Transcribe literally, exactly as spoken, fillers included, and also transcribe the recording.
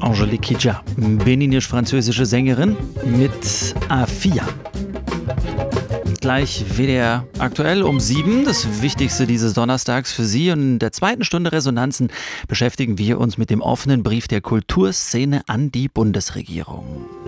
Angelique Kidja, beninisch-französische Sängerin mit A vier. Gleich W D R aktuell um sieben, das Wichtigste dieses Donnerstags für Sie. Und in der zweiten Stunde Resonanzen beschäftigen wir uns mit dem offenen Brief der Kulturszene an die Bundesregierung.